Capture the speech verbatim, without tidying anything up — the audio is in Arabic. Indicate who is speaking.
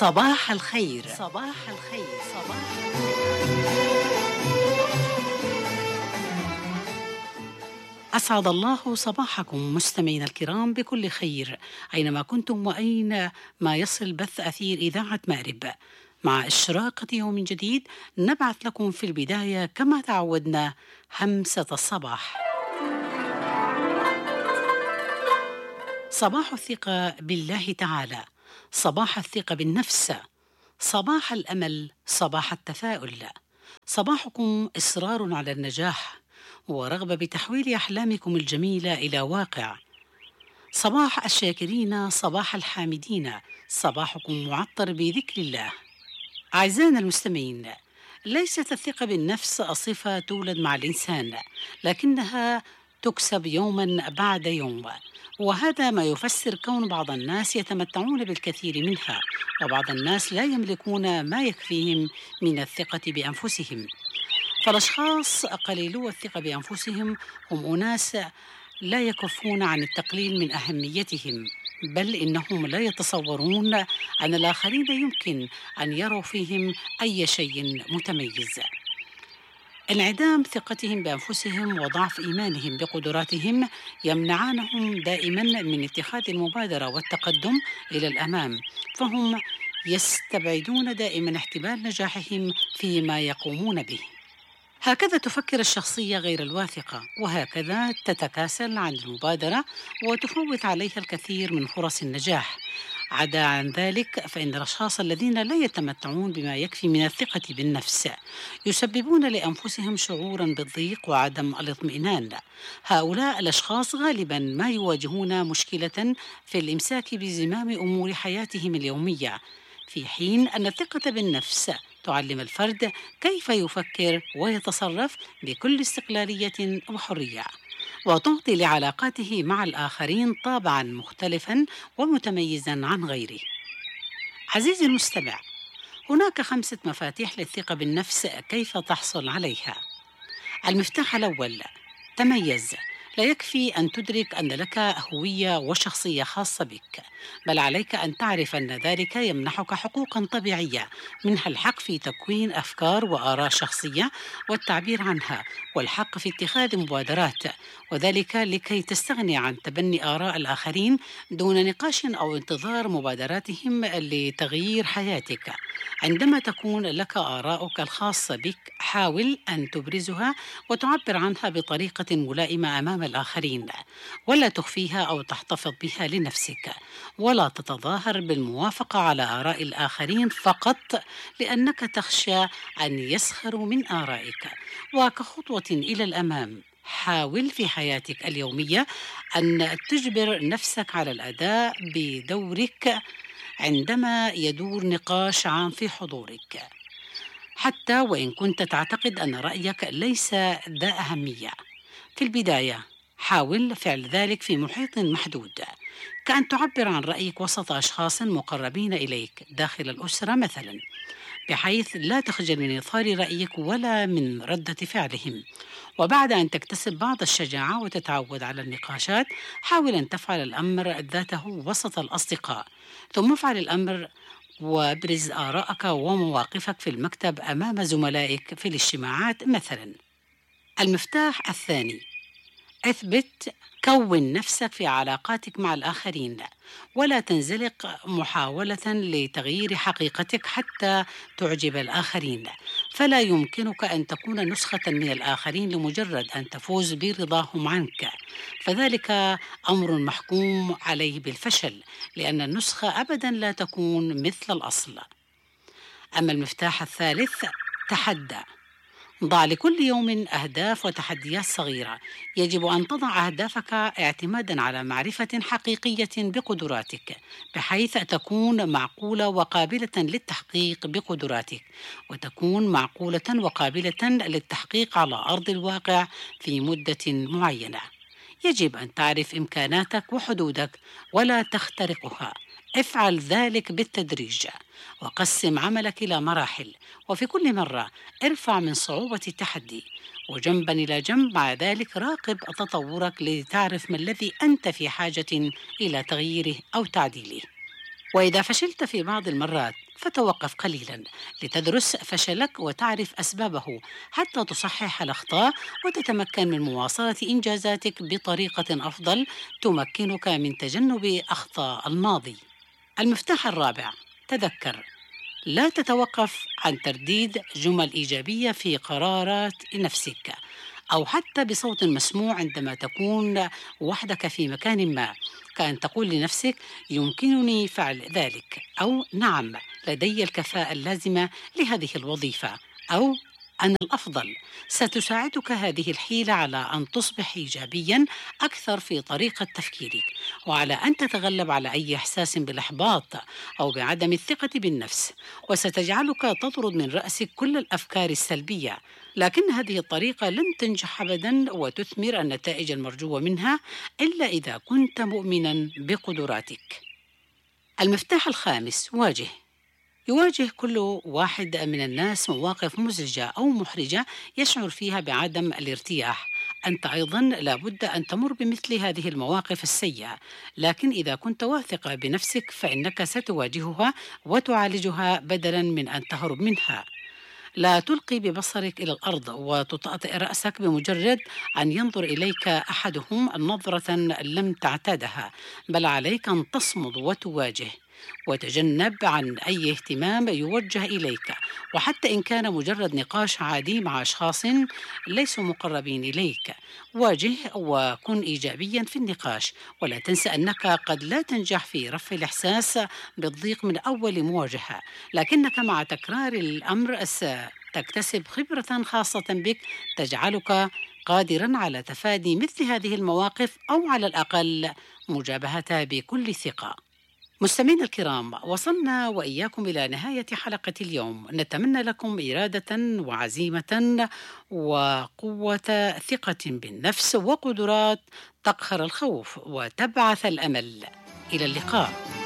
Speaker 1: صباح الخير. صباح الخير. صباح أسعد الله صباحكم مستمعينا الكرام بكل خير أينما كنتم وأين ما يصل بث أثير إذاعة مأرب. مع إشراقة يوم جديد نبعث لكم في البداية كما تعودنا همسة الصباح. صباح الثقة بالله تعالى، صباح الثقة بالنفس، صباح الأمل، صباح التفاؤل. صباحكم إصرار على النجاح ورغبة بتحويل أحلامكم الجميلة إلى واقع. صباح الشاكرين، صباح الحامدين، صباحكم معطر بذكر الله. أعزائنا المستمعين، ليست الثقة بالنفس صفة تولد مع الإنسان، لكنها تكسب يوما بعد يوم، وهذا ما يفسر كون بعض الناس يتمتعون بالكثير منها وبعض الناس لا يملكون ما يكفيهم من الثقة بأنفسهم. فالأشخاص قليلو الثقة بأنفسهم هم أناس لا يكفون عن التقليل من أهميتهم، بل إنهم لا يتصورون أن الآخرين يمكن أن يروا فيهم أي شيء متميز. انعدام ثقتهم بأنفسهم وضعف إيمانهم بقدراتهم يمنعانهم دائما من اتخاذ المبادرة والتقدم إلى الأمام، فهم يستبعدون دائما احتمال نجاحهم فيما يقومون به. هكذا تفكر الشخصية غير الواثقة، وهكذا تتكاسل عن المبادرة وتفوت عليها الكثير من فرص النجاح. عدا عن ذلك فإن الأشخاص الذين لا يتمتعون بما يكفي من الثقة بالنفس يسببون لأنفسهم شعورا بالضيق وعدم الاطمئنان. هؤلاء الأشخاص غالبا ما يواجهون مشكلة في الإمساك بزمام أمور حياتهم اليومية، في حين أن الثقة بالنفس تعلم الفرد كيف يفكر ويتصرف بكل استقلالية وحرية، وتعطي لعلاقاته مع الآخرين طابعا مختلفا ومتميزا عن غيره. عزيزي المستمع، هناك خمسة مفاتيح للثقة بالنفس كيف تحصل عليها. المفتاح الأول: تميز. لا يكفي أن تدرك أن لك هوية وشخصية خاصة بك، بل عليك أن تعرف أن ذلك يمنحك حقوقا طبيعية، منها الحق في تكوين أفكار وآراء شخصية والتعبير عنها، والحق في اتخاذ مبادرات، وذلك لكي تستغني عن تبني آراء الآخرين دون نقاش أو انتظار مبادراتهم لتغيير حياتك. عندما تكون لك آراءك الخاصة بك، حاول أن تبرزها وتعبر عنها بطريقة ملائمة أمام الآخرين، ولا تخفيها أو تحتفظ بها لنفسك، ولا تتظاهر بالموافقة على آراء الآخرين فقط لأنك تخشى أن يسخروا من آرائك. وكخطوة إلى الأمام، حاول في حياتك اليومية أن تجبر نفسك على الأداء بدورك عندما يدور نقاش عام في حضورك، حتى وإن كنت تعتقد أن رأيك ليس ذا أهمية. في البداية حاول فعل ذلك في محيط محدود، كأن تعبر عن رأيك وسط أشخاص مقربين إليك داخل الأسرة مثلا، بحيث لا تخجل من إظهار رأيك ولا من ردة فعلهم. وبعد أن تكتسب بعض الشجاعة وتتعود على النقاشات، حاول أن تفعل الأمر ذاته وسط الأصدقاء، ثم افعل الأمر وابرز آراءك ومواقفك في المكتب أمام زملائك في الاجتماعات مثلا. المفتاح الثاني: اثبت. كون نفسك في علاقاتك مع الآخرين، ولا تنزلق محاولة لتغيير حقيقتك حتى تعجب الآخرين، فلا يمكنك أن تكون نسخة من الآخرين لمجرد أن تفوز برضاهم عنك، فذلك أمر محكوم عليه بالفشل، لأن النسخة أبدا لا تكون مثل الأصل. أما المفتاح الثالث: تحدى. ضع لكل يوم أهداف وتحديات صغيرة. يجب أن تضع أهدافك اعتمادا على معرفة حقيقية بقدراتك، بحيث تكون معقولة وقابلة للتحقيق بقدراتك، وتكون معقولة وقابلة للتحقيق على أرض الواقع في مدة معينة. يجب أن تعرف إمكاناتك وحدودك ولا تخترقها. افعل ذلك بالتدريج، وقسم عملك إلى مراحل، وفي كل مرة ارفع من صعوبة التحدي، وجنبا إلى جنب مع ذلك راقب تطورك لتعرف ما الذي أنت في حاجة إلى تغييره أو تعديله. وإذا فشلت في بعض المرات فتوقف قليلا لتدرس فشلك وتعرف أسبابه حتى تصحح الأخطاء وتتمكن من مواصلة إنجازاتك بطريقة أفضل تمكنك من تجنب أخطاء الماضي. المفتاح الرابع: تذكر، لا تتوقف عن ترديد جمل إيجابية في قرارات نفسك أو حتى بصوت مسموع عندما تكون وحدك في مكان ما، كأن تقول لنفسك: يمكنني فعل ذلك، أو نعم، لدي الكفاءة اللازمة لهذه الوظيفة، أو أنا الأفضل. ستساعدك هذه الحيلة على أن تصبح إيجابياً أكثر في طريقة تفكيرك، وعلى أن تتغلب على أي إحساس بالإحباط أو بعدم الثقة بالنفس، وستجعلك تطرد من رأسك كل الأفكار السلبية. لكن هذه الطريقة لن تنجح أبداً وتثمر النتائج المرجوة منها إلا إذا كنت مؤمناً بقدراتك. المفتاح الخامس: واجه. يواجه كل واحد من الناس مواقف مزعجة أو محرجة يشعر فيها بعدم الارتياح. أنت أيضاً لابد أن تمر بمثل هذه المواقف السيئة، لكن إذا كنت واثق بنفسك فإنك ستواجهها وتعالجها بدلاً من أن تهرب منها. لا تلقي ببصرك إلى الأرض وتطأطئ رأسك بمجرد أن ينظر إليك أحدهم نظرة لم تعتادها، بل عليك أن تصمد وتواجه وتجنب عن أي اهتمام يوجه إليك، وحتى إن كان مجرد نقاش عادي مع أشخاص ليسوا مقربين إليك. واجه وكن إيجابيا في النقاش، ولا تنسى أنك قد لا تنجح في رفع الإحساس بالضيق من أول مواجهة، لكنك مع تكرار الأمر ستكتسب خبرة خاصة بك تجعلك قادرا على تفادي مثل هذه المواقف، أو على الأقل مجابهتها بكل ثقة. مستمعينا الكرام، وصلنا وإياكم إلى نهاية حلقة اليوم. نتمنى لكم إرادة وعزيمة وقوة ثقة بالنفس وقدرات تقهر الخوف وتبعث الأمل. إلى اللقاء.